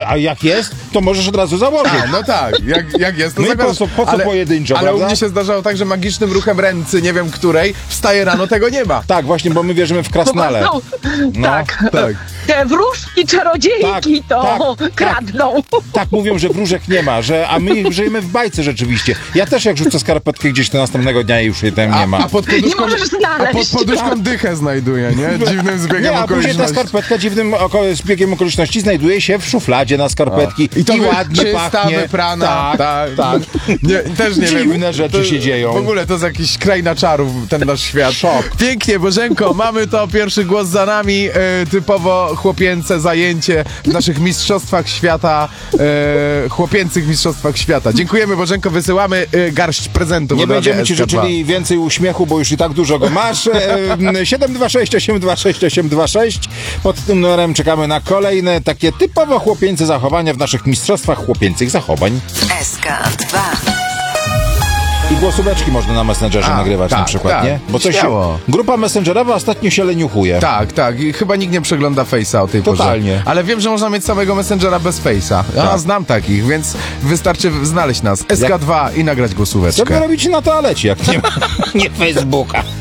a jak jest, to możesz od razu założyć. No tak, jak jest, to No i zakładasz. po co pojedynczo, Ale prawda? u mnie się zdarzało tak, że magicznym ruchem ręcy, nie wiem której, wstaje rano, tego nie ma. Tak, właśnie, bo my wierzymy w krasnale. Tak. Tak. Te wróżki, czarodziejki tak, kradną. Tak mówią, że wróżek nie ma, a my żyjemy w bajce rzeczywiście. Ja też jak rzucę skarpetkę gdzieś, to następnego dnia już jej tam nie ma. A pod poduszką, Nie możesz znaleźć. A pod poduszką dychę znajduje, nie? Dziwnym zbiegiem Nie, a później ta okoliczności. skarpetka dziwnym zbiegiem okoliczności znajduje się w szufladzie na skarpetki. I to ładnie czysta, pachnie. wyprana. Tak. Nie, też nie wiem. Dziwne rzeczy się dzieją. W ogóle to jest jakiś kraina czarów, ten nasz świat. Szok. Pięknie, Bożenko, mamy to, pierwszy głos za nami, typowo chłopięce zajęcie w naszych mistrzostwach świata, chłopięcych mistrzostwach świata. Dziękujemy, Bożenko, wysyłamy garść prezentów. Nie od będziemy ci Radia SK2. życzyli więcej uśmiechu, bo już i tak dużo go masz. 726 826 826. Pod tym numerem czekamy na kolejne takie typowo chłopięce zachowania w naszych mistrzostwach chłopięcych zachowań. SK2. I głosóweczki można na Messengerze nagrywać tak, na przykład, tak. nie? Bo coś Śmiało. grupa messengerowa ostatnio się leniuchuje. Tak. I chyba nikt nie przegląda Face'a o tej Totalnie. porze. Ale wiem, że można mieć samego Messengera bez Face'a. Ja Tak. znam takich, więc wystarczy znaleźć nas. SK2 i nagrać Co wy głosóweczkę. robicie na toalecie, jak nie ma nie Facebooka?